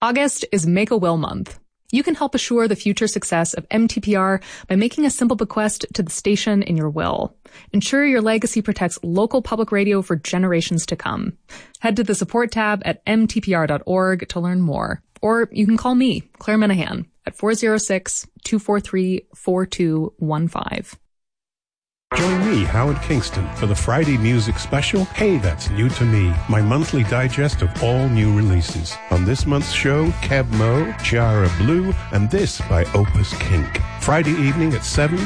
August is Make a Will Month. You can help assure the future success of MTPR by making a simple bequest to the station in your will. Ensure your legacy protects local public radio for generations to come. Head to the support tab at mtpr.org to learn more. Or you can call me, Claire Minahan, at 406-243-4215. Join me, Howard Kingston, for the Friday music special, Hey, That's New to Me, my monthly digest of all new releases. On this month's show, Keb Mo, Chiara Blue, and this by Opus Kink. Friday evening at 7,